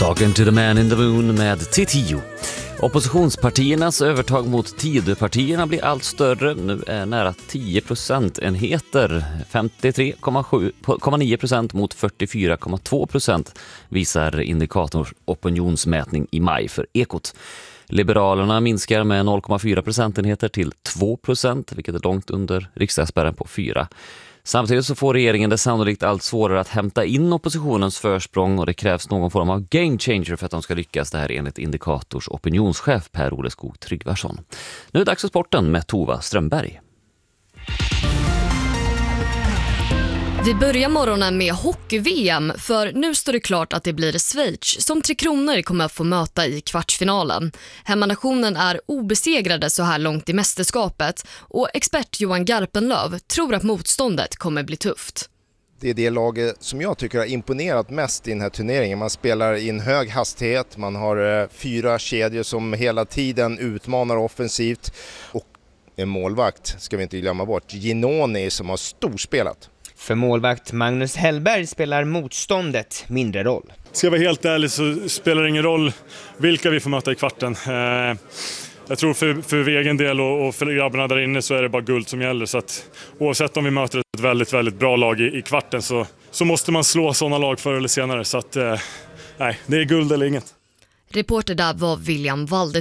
Talking to the man in the moon med T10. Oppositionspartiernas övertag mot Tidöpartierna blir allt större. Nu är nära 10 procentenheter, 53,9% mot 44,2% visar Indikators opinionsmätning i maj för Ekot. Liberalerna minskar med 0,4 procentenheter till 2%, vilket är långt under riksdagsspärren på 4%. Samtidigt så får regeringen det sannolikt allt svårare att hämta in oppositionens försprång och det krävs någon form av game changer för att de ska lyckas. Det här enligt Indikators opinionschef Per-Ole Skog Tryggvarsson. Nu är det dags för sporten med Tova Strömberg. Vi börjar morgonen med hockey-VM, för nu står det klart att det blir Schweiz som Tre Kronor kommer att få möta i kvartsfinalen. Hemmanationen är obesegrade så här långt i mästerskapet och expert Johan Garpenlöv tror att motståndet kommer bli tufft. Det är det laget som jag tycker har imponerat mest i den här turneringen. Man spelar i en hög hastighet, man har 4 kedjor som hela tiden utmanar offensivt och en målvakt, ska vi inte glömma bort, Ginoni som har storspelat. För målvakt Magnus Hellberg spelar motståndet mindre roll. Ska jag vara helt ärlig så spelar det ingen roll vilka vi får möta i kvarten. Jag tror för egen del och för grabbarna där inne så är det bara guld som gäller. Så att oavsett om vi möter ett väldigt, väldigt bra lag i kvarten så måste man slå sådana lag förr eller senare. Så att nej, det är guld eller inget. Reporter där var William Walde.